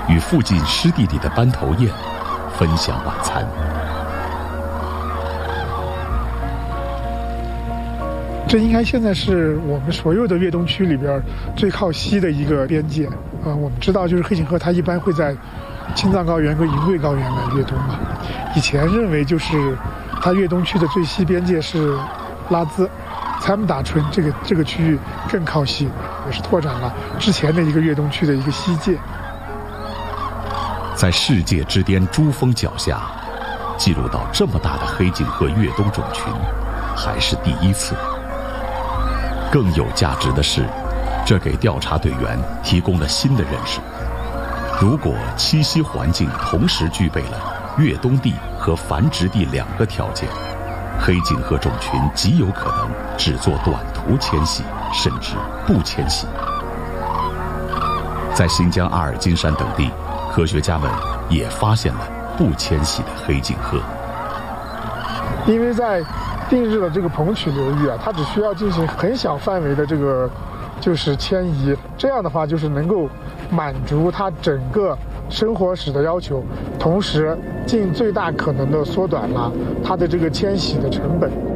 与附近湿地里的斑头雁分享晚餐。 这应该现在是我们所有的越冬区里边最靠西的一个边界。我们知道，就是黑颈鹤它一般会在青藏高原和银贵高原来越冬嘛。以前认为就是它越冬区的最西边界是拉孜、参木达春这个区域更靠西，也是拓展了之前的一个越冬区的一个西界。 在世界之巅珠峰脚下，记录到这么大的黑颈鹤越冬种群，还是第一次。更有价值的是，这给调查队员提供了新的认识。如果栖息环境同时具备了越冬地和繁殖地2个条件，黑颈鹤种群极有可能只做短途迁徙，甚至不迁徙。在新疆阿尔金山等地，科学家们也发现了不迁徙的黑颈鹤。 因为在定日的这个棚曲流域啊，它只需要进行很小范围的这个就是迁移，这样的话就是能够满足它整个生活史的要求，同时尽最大可能的缩短了它的这个迁徙的成本。